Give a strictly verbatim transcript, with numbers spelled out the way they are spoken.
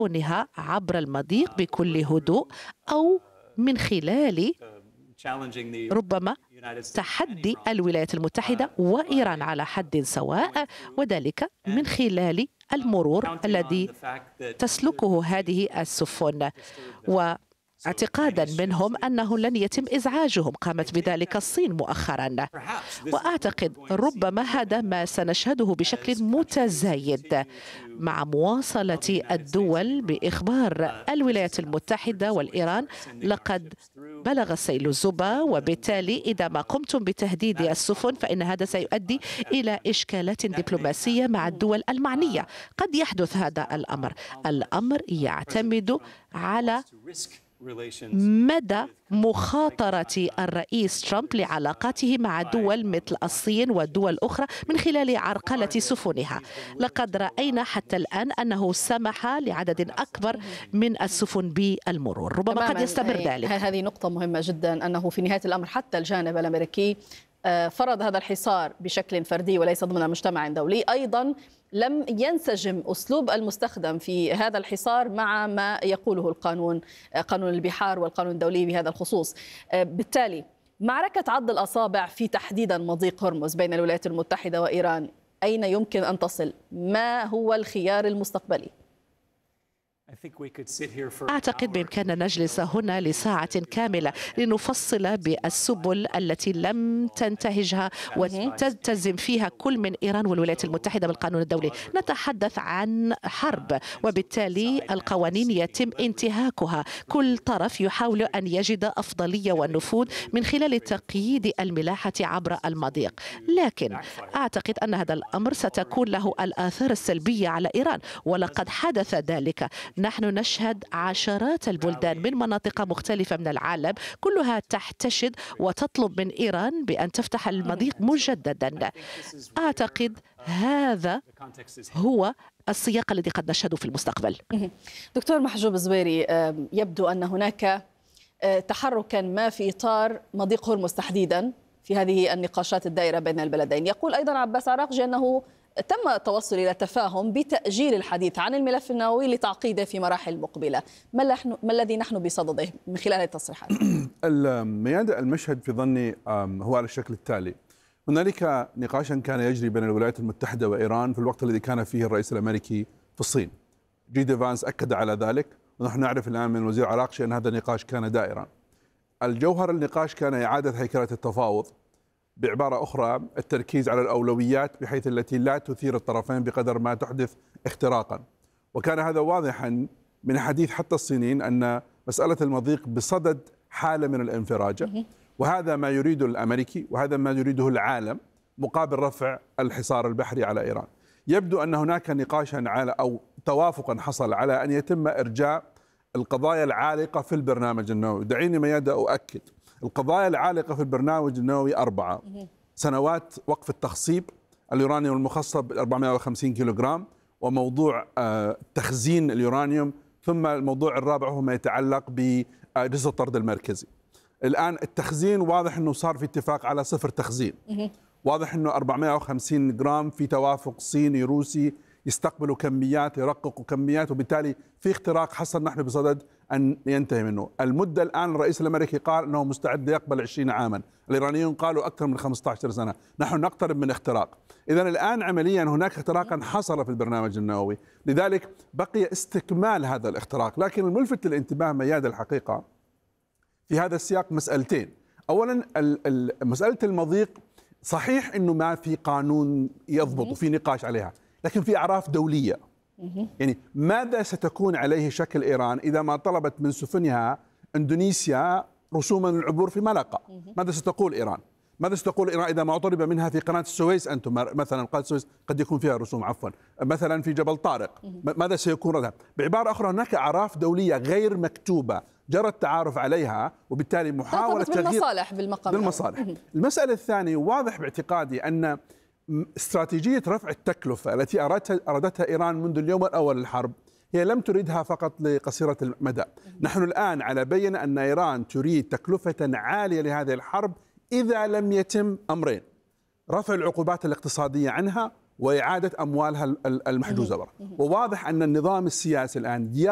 سفنها عبر المضيق بكل هدوء أو من خلال ربما تحدي الولايات المتحدة وإيران على حد سواء، وذلك من خلال المرور الذي تسلكه هذه السفن، واعتقادا منهم أنه لن يتم إزعاجهم. قامت بذلك الصين مؤخرا، وأعتقد ربما هذا ما سنشهده بشكل متزايد مع مواصلة الدول بإخبار الولايات المتحدة والإيران لقد بلغ سيل الزبا، وبالتالي إذا ما قمتم بتهديد السفن فإن هذا سيؤدي إلى إشكالات دبلوماسية مع الدول المعنية. قد يحدث هذا الأمر. الأمر يعتمد على مدى مخاطرة الرئيس ترامب لعلاقاته مع دول مثل الصين ودول أخرى من خلال عرقلة سفنها. لقد رأينا حتى الآن أنه سمح لعدد أكبر من السفن بالمرور، ربما قد يستمر ذلك. هذه نقطة مهمة جدا، أنه في نهاية الأمر حتى الجانب الأمريكي فرض هذا الحصار بشكل فردي وليس ضمن المجتمع الدولي. أيضا لم ينسجم أسلوب المستخدم في هذا الحصار مع ما يقوله القانون، قانون البحار والقانون الدولي بهذا الخصوص. بالتالي معركة عض الأصابع في تحديدا مضيق هرمز بين الولايات المتحدة وإيران أين يمكن أن تصل؟ ما هو الخيار المستقبلي؟ أعتقد بإمكاننا نجلس هنا لساعة كاملة لنفصل بالسبل التي لم تنتهجها وتلتزم فيها كل من إيران والولايات المتحدة بالقانون الدولي. نتحدث عن حرب، وبالتالي القوانين يتم انتهاكها. كل طرف يحاول أن يجد أفضلية والنفوذ من خلال تقييد الملاحة عبر المضيق، لكن أعتقد أن هذا الأمر ستكون له الآثار السلبية على إيران، ولقد حدث ذلك. نحن نشهد عشرات البلدان من مناطق مختلفة من العالم كلها تحتشد وتطلب من إيران بأن تفتح المضيق مجددا. أعتقد هذا هو السياق الذي قد نشهده في المستقبل. دكتور محجوب الزويري، يبدو أن هناك تحركا ما في إطار مضيق هرمز تحديدا في هذه النقاشات الدائرة بين البلدين. يقول أيضا عباس عراقجي أنه تم التوصل إلى تفاهم بتأجيل الحديث عن الملف النووي لتعقيده في مراحل مقبلة. ما, ما الذي نحن بصدده من خلال التصريحات؟ الميادة المشهد في ظني هو على الشكل التالي: هنالك نقاشا كان يجري بين الولايات المتحدة وإيران في الوقت الذي كان فيه الرئيس الأمريكي في الصين. جي دي فانس أكد على ذلك، ونحن نعرف الآن من وزير عراقجي أن هذا النقاش كان دائرا. الجوهر النقاش كان إعادة هيكلة التفاوض، بعبارة أخرى التركيز على الأولويات بحيث التي لا تثير الطرفين بقدر ما تحدث اختراقا. وكان هذا واضحا من حديث حتى الصينيين أن مسألة المضيق بصدد حالة من الانفراجة، وهذا ما يريده الأمريكي وهذا ما يريده العالم مقابل رفع الحصار البحري على إيران. يبدو أن هناك نقاشا على أو توافقا حصل على أن يتم إرجاء القضايا العالقة في البرنامج النووي. دعيني ميادة أؤكد: القضايا العالقة في البرنامج النووي أربعة: سنوات وقف التخصيب، اليورانيوم المخصب أربعمائة وخمسين كيلوغرام، وموضوع تخزين اليورانيوم، ثم الموضوع الرابع هو ما يتعلق بجسر الطرد المركزي. الآن التخزين واضح أنه صار في اتفاق على صفر تخزين، واضح أنه أربعمائة وخمسين جرام في توافق صيني روسي يستقبلوا كميات يرققوا كميات، وبالتالي في اختراق حصل نحن بصدد أن ينتهي منه. المدة الآن الرئيس الأمريكي قال أنه مستعد يقبل عشرين عاما، الإيرانيون قالوا أكثر من خمسة عشر سنة. نحن نقترب من اختراق. إذن الآن عمليا هناك اختراقا حصل في البرنامج النووي، لذلك بقي استكمال هذا الاختراق. لكن الملفت للانتباه مياد الحقيقة في هذا السياق مسألتين. أولا مسألة المضيق، صحيح أنه ما في قانون يضبط وفي نقاش عليها، لكن في أعراف دولية. يعني ماذا ستكون عليه شكل إيران إذا ما طلبت من سفنها إندونيسيا رسوما للعبور في ملقا؟ ماذا ستقول إيران؟ ماذا ستقول إيران إذا ما طلب منها في قناة السويس؟ أنتم مثلا قناة السويس قد يكون فيها رسوم، عفوا مثلا في جبل طارق، ماذا سيكون ردها؟ بعبارة أخرى هناك أعراف دولية غير مكتوبة جرى التعارف عليها، وبالتالي محاولة تغيير بالمصالح بالمقام بالمصالح. المسألة الثانية، واضح باعتقادي أن استراتيجية رفع التكلفة التي أرادتها إيران منذ اليوم الأول للحرب هي لم تريدها فقط لقصيرة المدى. نحن الآن على بينة أن إيران تريد تكلفة عالية لهذه الحرب إذا لم يتم أمرين: رفع العقوبات الاقتصادية عنها وإعادة أموالها المحجوزة برا. وواضح أن النظام السياسي الآن